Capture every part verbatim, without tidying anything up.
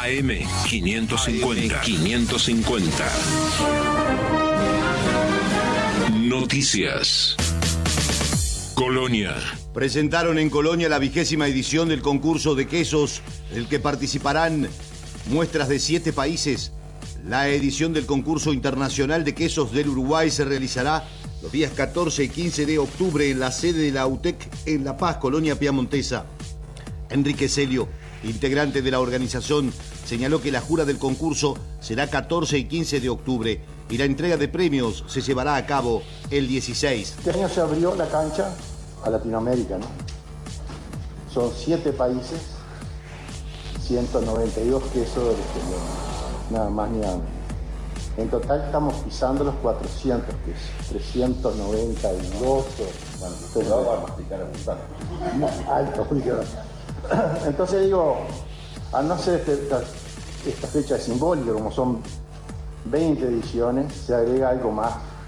A M quinientos cincuenta. quinientos cincuenta. Noticias. Colonia. Presentaron en Colonia la vigésima edición del concurso de quesos, del que participarán muestras de siete países. La edición del concurso internacional de quesos del Uruguay se realizará los días catorce y quince de octubre en la sede de la U T E C en La Paz, Colonia Piamontesa. Enrique Celio, integrante de la organización, señaló que la jura del concurso será catorce y quince de octubre y la entrega de premios se llevará a cabo el dieciséis. Este año se abrió la cancha a Latinoamérica, ¿no? Son siete países, ciento noventa y dos quesos del exterior, nada más ni nada menos. En total estamos pisando los cuatrocientos quesos, trescientos noventa y dos. Bueno, usted lo va a masticar a un más alto. Entonces digo, al no ser esta, esta fecha simbólica, como son veinte ediciones, se agrega algo más.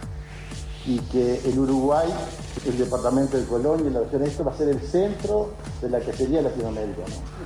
Y que el Uruguay, el departamento de Colonia y la región este va a ser el centro de la que sería Latinoamérica,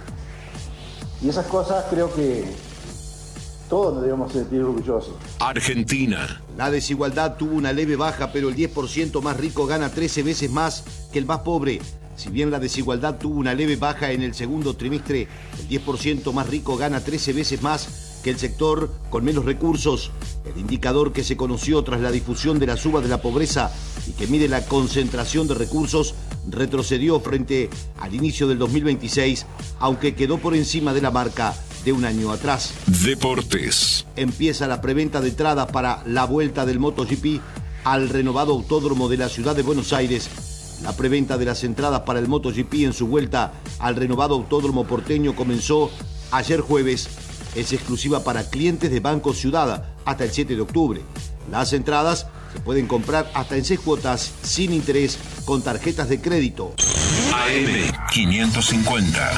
¿no? Y esas cosas creo que todos nos debemos sentir orgullosos. Argentina. La desigualdad tuvo una leve baja, pero el diez por ciento más rico gana trece veces más que el más pobre. Si bien la desigualdad tuvo una leve baja en el segundo trimestre, el diez por ciento más rico gana trece veces más que el sector con menos recursos. El indicador que se conoció tras la difusión de la suba de la pobreza y que mide la concentración de recursos retrocedió frente al inicio del dos mil veintiséis, aunque quedó por encima de la marca de un año atrás. Deportes. Empieza la preventa de entradas para la vuelta del MotoGP al renovado autódromo de la ciudad de Buenos Aires. La preventa de las entradas para el MotoGP en su vuelta al renovado autódromo porteño comenzó ayer jueves. Es exclusiva para clientes de Banco Ciudad hasta el siete de octubre. Las entradas se pueden comprar hasta en seis cuotas sin interés con tarjetas de crédito. A M quinientos cincuenta.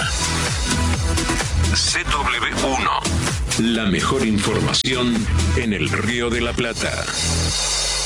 C W uno. La mejor información en el Río de la Plata.